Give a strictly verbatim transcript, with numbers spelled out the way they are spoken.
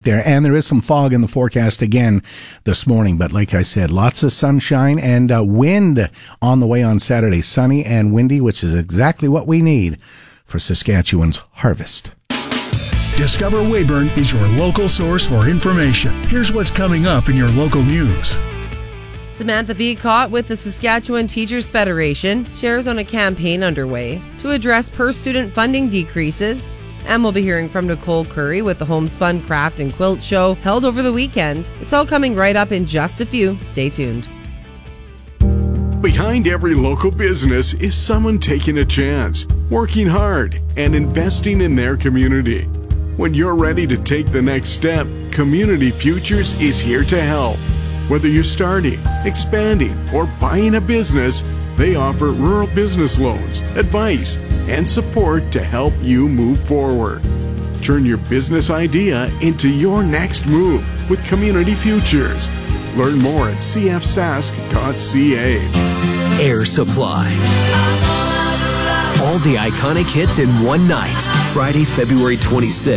there. And there is some fog in the forecast again this morning. But like I said, lots of sunshine and uh, wind on the way on Saturday. Sunny and windy, which is exactly what we need for Saskatchewan's harvest. Discover Weyburn is your local source for information. Here's what's coming up in your local news. Samantha Beacott with the Saskatchewan Teachers Federation shares on a campaign underway to address per-student funding decreases. And we'll be hearing from Nicole Curry with the Homespun Craft and Quilt Show held over the weekend. It's all coming right up in just a few. Stay tuned. Behind every local business is someone taking a chance, working hard, and investing in their community. When you're ready to take the next step, Community Futures is here to help. Whether you're starting, expanding, or buying a business, they offer rural business loans, advice, and support to help you move forward. Turn your business idea into your next move with Community Futures. Learn more at c f sask dot c a. Air Supply. All the iconic hits in one night. Friday, February twenty-sixth.